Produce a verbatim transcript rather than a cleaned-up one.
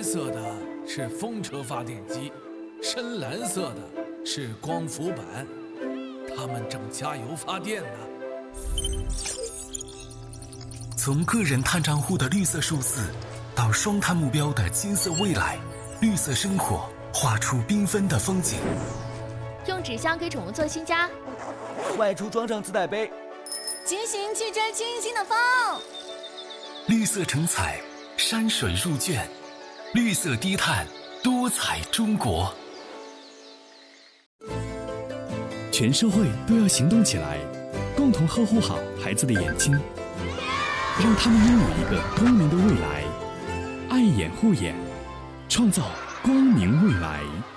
色的是风车发电机，深蓝色的是光伏板，他们正加油发电呢。 从个人碳账户的绿色数字，到双碳目标的金色未来，绿色生活画出缤纷的风景。 用纸箱给宠物做新家， 外出装上自带杯， 骑行去追清新的风。 绿色成彩，山水入卷，绿色低碳，多彩中国。 全社会都要行动起来，共同呵护好孩子的眼睛，让他们拥有一个光明的未来。爱眼护眼，创造光明未来。